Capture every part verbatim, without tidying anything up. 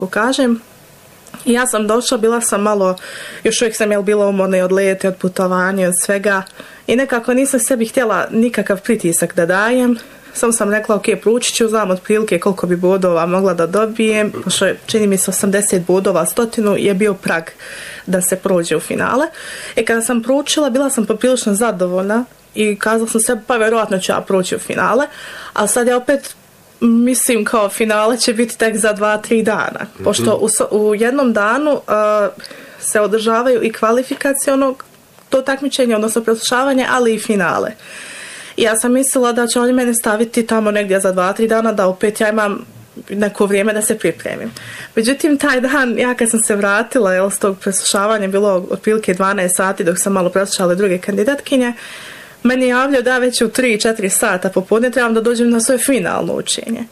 kažem. I ja sam došla, bila sam malo, još uvijek sam jel bila umorna i od lete, od putovanja, od svega. I nekako nisam sebi htjela nikakav pritisak da dajem. Samo sam rekla, ok, proučit ću, znam otprilike koliko bi bodova mogla da dobijem, pošto je, čini mi se osamdeset bodova, stotinu je bio prag da se prođe u finale. I kada sam proučila, bila sam poprilično zadovoljna i kazala sam sebi, pa vjerojatno ću ja proći u finale, ali sad je opet, mislim, kao finale će biti tek za dva, tri dana, mm-hmm. pošto u, u jednom danu uh, se održavaju i kvalifikaciono to takmičenje, odnosno preslušavanje, ali i finale. I ja sam mislila da će oni mene staviti tamo negdje za dva, tri dana, da opet ja imam neko vrijeme da se pripremim. Međutim, taj dan, ja kad sam se vratila, jel, s tog preslušavanja, bilo otprilike dvanaest sati dok sam malo preslušala druge kandidatkinje, meni javljaju da već u tri četiri sata popodne trebam da dođem na svoje finalno učenje.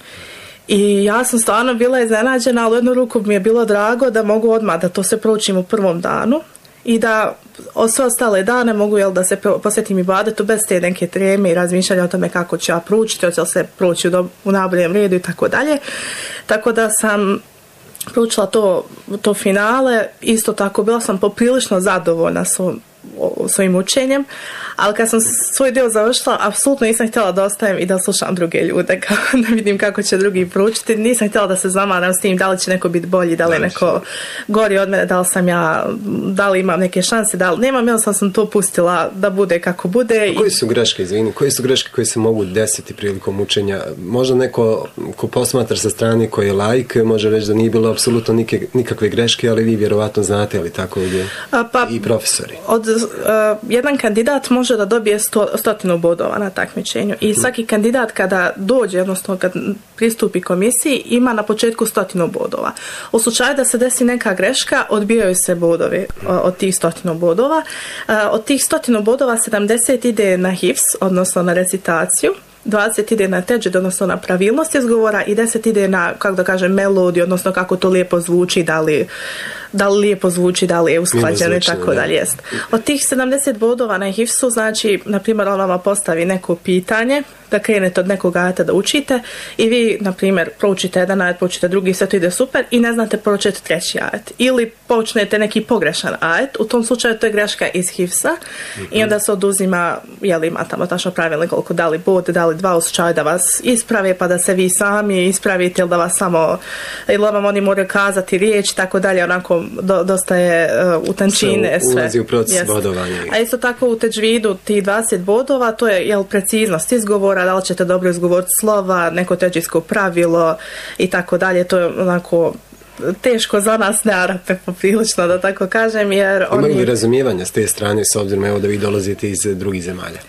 I ja sam stvarno bila iznenađena, ali u jednu ruku mi je bilo drago da mogu odmah da to se proučim u prvom danu i da od sve ostale dane mogu, jel, da se posjetim ibadetu bez te neke treme i razmišljanja o tome kako ću ja proučiti, hoće li se proučiti u, u najboljem redu i tako dalje. Tako da sam proučila to, to finale, isto tako bila sam poprilično zadovoljna svom svojim učenjem, ali kad sam svoj dio završila, apsolutno nisam htjela da ostajem i da slušam druge ljude, kao da vidim kako će drugi proučiti. Nisam htjela da se zamaram s tim da li će neko biti bolji, da li je neko gori od mene, da li sam ja, da li imam neke šanse, da li nemam, jednostavno sam to pustila da bude kako bude. A koji su greške, izvini, koji su greške koje se mogu desiti prilikom učenja? Možda neko ko posmatra sa strane koji je laik, može reći da nije bilo apsolutno nike, nikakve greške, ali vi vjerovatno znate, ali tako je pa, i profesori. Od Uh, jedan kandidat može da dobije sto, stotinu bodova na takmičenju i svaki kandidat kada dođe, odnosno kad pristupi komisiji, ima na početku stotinu bodova. U slučaju da se desi neka greška, odbijaju se bodovi uh, od tih stotinu bodova. Uh, od tih stotinu bodova sedamdeset ide na hifz, odnosno na recitaciju, dvadeset ide na teđid, odnosno na pravilnost izgovora i deset ide na, kako da kažem, melodiju, odnosno kako to lijepo zvuči, da li, da li lijepo zvuči, da li je usklađeno i tako dalje. Jest. Od tih sedamdeset bodova na hifzu, znači, na primjer, on vama postavi neko pitanje, da krenete od nekog ajeta da učite i vi, na primjer, proučite jedan ajet, proučite drugi, sve to ide super i ne znate proučiti treći ajet. Ili počnete neki pogrešan ajet, u tom slučaju to je greška iz hifza mm-hmm. i onda se oduzima, jel, ima tamo tačno pravilnik koliko da li bod, da li dva, u slučaju da vas isprave, pa da se vi sami ispravite ili da vas samo, ili vam oni moraju kazati riječ, tako dalje, onako do, dosta je uh, u tančine sve. Ulazi u proces bodovanja. A isto tako u teđvidu ti dvadeset bodova, to je, jel, preciznost izgovora, da li ćete dobro izgovoriti slova, neko teđijsko pravilo i tako dalje, to je onako teško za nas ne Arape poprilično, da tako kažem, jer imaju oni... li razumijevanja s te strane, s obzirom evo da vi dolazite iz drugih zemalja?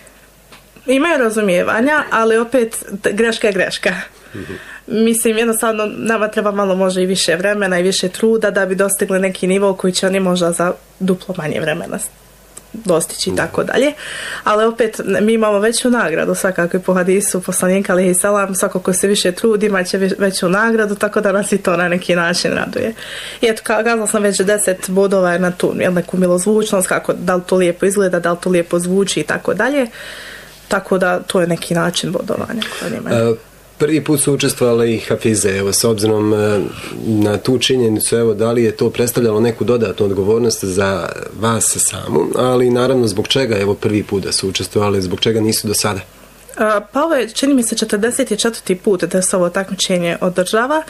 Imaju razumijevanja, ali opet greška je greška. Mm-hmm. Mislim, jednostavno nama treba malo možda i više vremena i više truda da bi dostigli neki nivo koji će oni možda za duplo manje vremena dostići i tako dalje. Ali opet mi imamo veću nagradu, svakako i po hadisu poslanika alejhi selam, svako ko se više trudi imaće veću nagradu, tako da nas i to na neki način raduje. I eto, kazala sam već deset bodova je na tu, jel, neku milozvučnost, kako, da li to lijepo izgleda, da li to lijepo zvuči i tako dalje. Tako da to je neki način bodovanja koji imaju. Prvi put su učestvovali i hafize, evo, s obzirom na tu činjenicu, evo, da li je to predstavljalo neku dodatnu odgovornost za vas samu, ali naravno zbog čega, evo, prvi put da su učestvovali, zbog čega nisu do sada? Pa ovo je, čini mi se, četrdeset četvrti put da se ovo takmičenje održava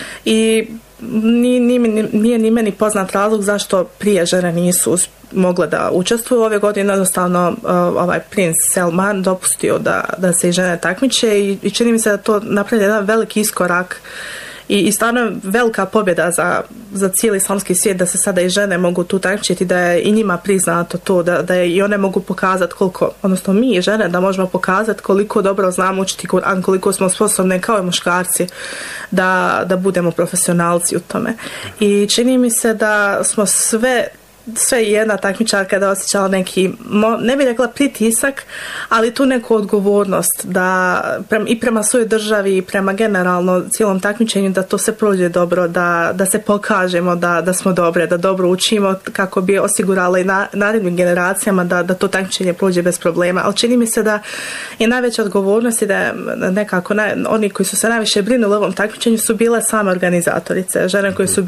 i nije, nije, nije ni meni poznat razlog zašto prije žene nisu mogle da učestvuju. Ove godine jednostavno ovaj princ Selman dopustio da, da se i žene takmiče i, i čini mi se da to napravlja jedan veliki iskorak i, i stvarno je velika pobjeda za, za cijeli islamski svijet da se sada i žene mogu tu takmičiti, da je i njima priznato to, da, da je i one mogu pokazati koliko, odnosno mi i žene, da možemo pokazati koliko dobro znamo učiti Kur'an, koliko smo sposobne kao i muškarci da, da budemo profesionalci u tome. I čini mi se da smo sve sve jedna takmičarka da osjećala neki, ne bih rekla pritisak, ali tu neku odgovornost da prema, i prema svojoj državi i prema generalno cijelom takmičenju da to se prođe dobro, da, da se pokažemo da, da smo dobre, da dobro učimo kako bi osigurala i na, narednim generacijama da, da to takmičenje prođe bez problema. Ali čini mi se da je najveća odgovornost i da je nekako naj, oni koji su se najviše brinuli u ovom takmičenju su bile same organizatorice, žene koje su